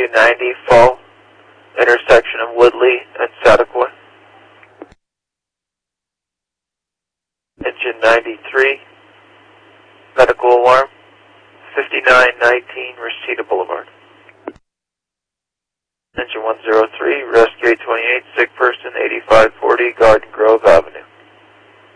290 Fall, intersection of Woodley and Saticoy. Engine 93, medical alarm, 5919 Reseda Boulevard. Engine 103, rescue 828, sick person 8540 Garden Grove Avenue.